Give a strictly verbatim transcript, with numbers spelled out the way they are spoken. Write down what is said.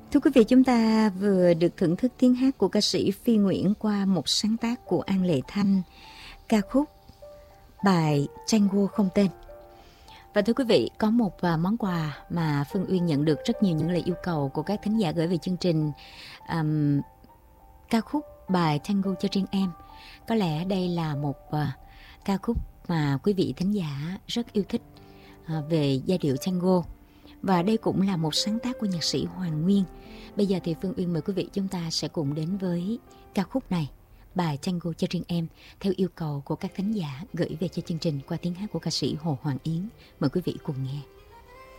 Thưa quý vị, chúng ta vừa được thưởng thức tiếng hát của ca sĩ Phi Nguyễn qua một sáng tác của An Lệ Thanh, ca khúc bài Tango không tên. Và thưa quý vị, có một món quà mà Phương Uyên nhận được rất nhiều những lời yêu cầu của các thính giả gửi về chương trình, um, ca khúc bài Tango cho riêng em. Có lẽ đây là một uh, ca khúc mà quý vị thính giả rất yêu thích uh, về giai điệu tango. Và đây cũng là một sáng tác của nhạc sĩ Hoàng Nguyên. Bây giờ thì Phương Uyên mời quý vị chúng ta sẽ cùng đến với ca khúc này, bài Tango cho riêng em, theo yêu cầu của các thính giả gửi về cho chương trình qua tiếng hát của ca sĩ Hồ Hoàng Yến. Mời quý vị cùng nghe.